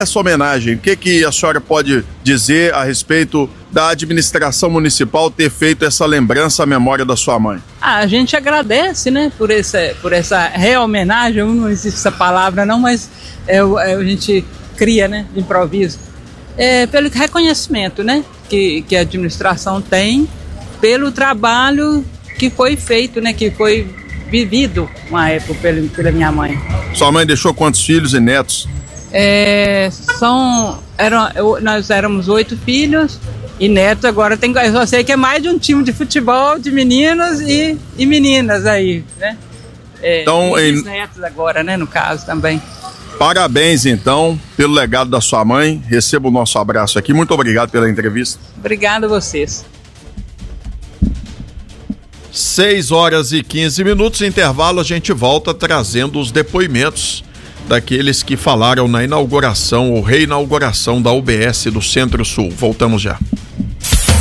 essa homenagem? O que a senhora pode dizer a respeito da administração municipal ter feito essa lembrança à memória da sua mãe? A gente agradece, né, por essa rehomenagem, não existe essa palavra não, mas a gente cria, né, de improviso. Pelo reconhecimento, né, que a administração tem pelo trabalho que foi feito, né, que foi vivido uma época pela minha mãe. Sua mãe deixou quantos filhos e netos? Nós éramos 8 filhos e netos. Agora eu só sei que é mais de um time de futebol de meninos e meninas aí, né? Então, netos agora, né, no caso também. Parabéns, então, pelo legado da sua mãe. Receba o nosso abraço aqui. Muito obrigado pela entrevista. Obrigado a vocês. 6h15, intervalo, a gente volta trazendo os depoimentos daqueles que falaram na inauguração ou reinauguração da UBS do Centro-Sul. Voltamos já.